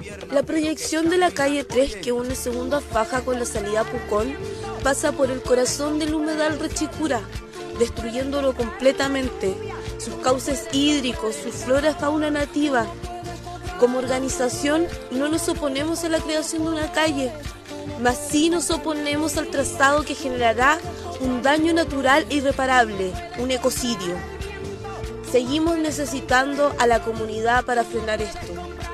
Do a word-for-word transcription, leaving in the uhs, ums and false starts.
La proyección de la calle tres que une Segunda Faja con la salida a Pucón pasa por el corazón del humedal Rechicura, destruyéndolo completamente, sus cauces hídricos, su flora y fauna nativa. Como organización no nos oponemos a la creación de una calle, mas sí nos oponemos al trazado que generará un daño natural e irreparable, un ecocidio. Seguimos necesitando a la comunidad para frenar esto.